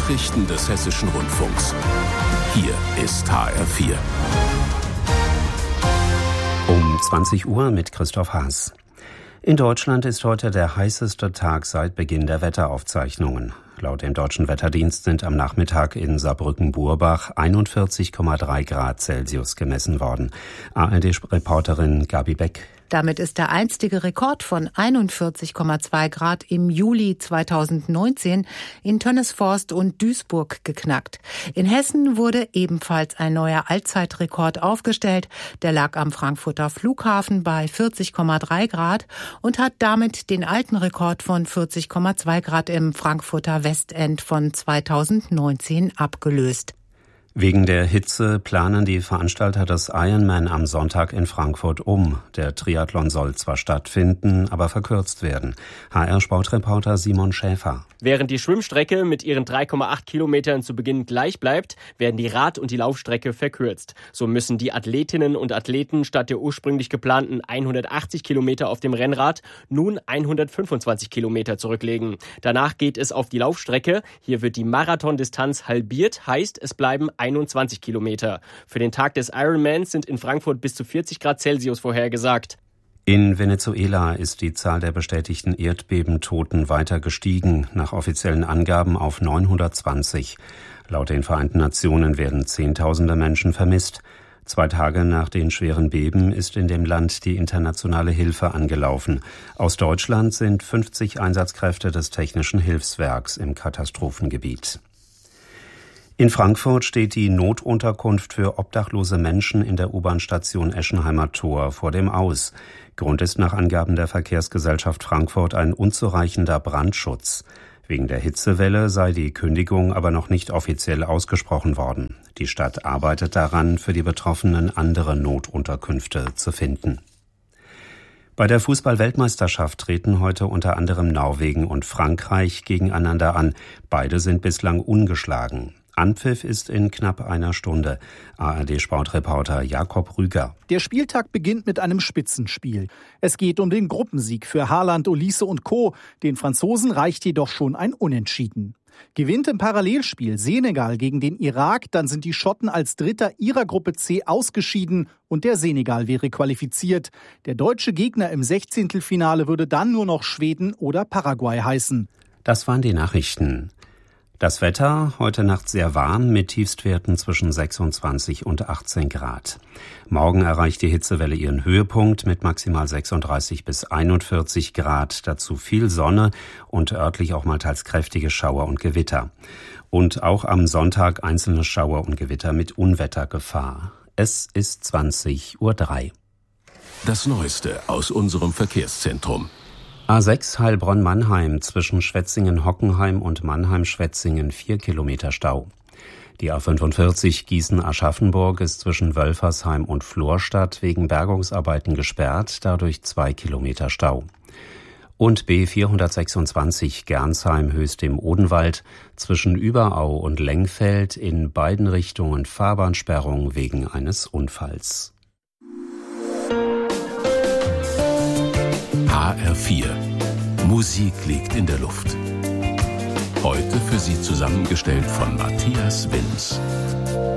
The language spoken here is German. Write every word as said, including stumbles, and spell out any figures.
Nachrichten des Hessischen Rundfunks. Hier ist H R vier. Um zwanzig Uhr mit Christoph Haas. In Deutschland ist heute der heißeste Tag seit Beginn der Wetteraufzeichnungen. Laut dem Deutschen Wetterdienst sind am Nachmittag in Saarbrücken-Burbach einundvierzig Komma drei Grad Celsius gemessen worden. A R D-Reporterin Gabi Beck. Damit ist der einstige Rekord von einundvierzig Komma zwei Grad im Juli zweitausendneunzehn in Tönnesforst und Duisburg geknackt. In Hessen wurde ebenfalls ein neuer Allzeitrekord aufgestellt. Der lag am Frankfurter Flughafen bei vierzig Komma drei Grad und hat damit den alten Rekord von vierzig Komma zwei Grad im Frankfurter Westend von zweitausendneunzehn abgelöst. Wegen der Hitze planen die Veranstalter des Ironman am Sonntag in Frankfurt um. Der Triathlon soll zwar stattfinden, aber verkürzt werden. H R-Sportreporter Simon Schäfer. Während die Schwimmstrecke mit ihren drei Komma acht Kilometern zu Beginn gleich bleibt, werden die Rad- und die Laufstrecke verkürzt. So müssen die Athletinnen und Athleten statt der ursprünglich geplanten hundertachtzig Kilometer auf dem Rennrad nun hundertfünfundzwanzig Kilometer zurücklegen. Danach geht es auf die Laufstrecke. Hier wird die Marathondistanz halbiert, heißt es bleiben einundzwanzig Kilometer. Für den Tag des Ironmans sind in Frankfurt bis zu vierzig Grad Celsius vorhergesagt. In Venezuela ist die Zahl der bestätigten Erdbebentoten weiter gestiegen, nach offiziellen Angaben auf neunhundertzwanzig. Laut den Vereinten Nationen werden Zehntausende Menschen vermisst. Zwei Tage nach den schweren Beben ist in dem Land die internationale Hilfe angelaufen. Aus Deutschland sind fünfzig Einsatzkräfte des Technischen Hilfswerks im Katastrophengebiet. In Frankfurt steht die Notunterkunft für obdachlose Menschen in der U-Bahn-Station Eschenheimer Tor vor dem Aus. Grund ist nach Angaben der Verkehrsgesellschaft Frankfurt ein unzureichender Brandschutz. Wegen der Hitzewelle sei die Kündigung aber noch nicht offiziell ausgesprochen worden. Die Stadt arbeitet daran, für die Betroffenen andere Notunterkünfte zu finden. Bei der Fußball-Weltmeisterschaft treten heute unter anderem Norwegen und Frankreich gegeneinander an. Beide sind bislang ungeschlagen. Anpfiff ist in knapp einer Stunde. A R D-Sportreporter Jakob Rüger. Der Spieltag beginnt mit einem Spitzenspiel. Es geht um den Gruppensieg für Haaland, Olise und Co. Den Franzosen reicht jedoch schon ein Unentschieden. Gewinnt im Parallelspiel Senegal gegen den Irak, dann sind die Schotten als Dritter ihrer Gruppe C ausgeschieden und der Senegal wäre qualifiziert. Der deutsche Gegner im Sechzehntelfinale würde dann nur noch Schweden oder Paraguay heißen. Das waren die Nachrichten. Das Wetter, heute Nacht sehr warm mit Tiefstwerten zwischen sechsundzwanzig und achtzehn Grad. Morgen erreicht die Hitzewelle ihren Höhepunkt mit maximal sechsunddreißig bis einundvierzig Grad, dazu viel Sonne und örtlich auch mal teils kräftige Schauer und Gewitter. Und auch am Sonntag einzelne Schauer und Gewitter mit Unwettergefahr. Es ist zwanzig Uhr drei. Das Neueste aus unserem Verkehrszentrum. A sechs Heilbronn-Mannheim zwischen Schwetzingen-Hockenheim und Mannheim-Schwetzingen vier Kilometer Stau. Die A fünfundvierzig Gießen-Aschaffenburg ist zwischen Wölfersheim und Florstadt wegen Bergungsarbeiten gesperrt, dadurch zwei Kilometer Stau. Und B vierhundertsechsundzwanzig Gernsheim-Höchst im Odenwald zwischen Überau und Lengfeld in beiden Richtungen Fahrbahnsperrung wegen eines Unfalls. H R vier. Musik liegt in der Luft. Heute für Sie zusammengestellt von Matthias Wins.